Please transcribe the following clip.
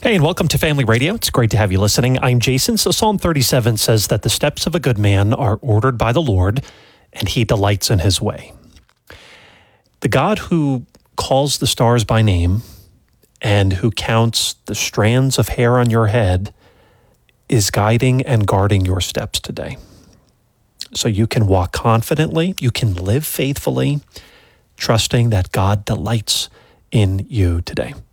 Hey, and welcome to Family Radio. It's great to have you listening. I'm Jason. So Psalm 37 says that the steps of a good man are ordered by the Lord, and he delights in his way. The God who calls the stars by name and who counts the strands of hair on your head is guiding and guarding your steps today. So you can walk confidently, you can live faithfully, trusting that God delights in you today.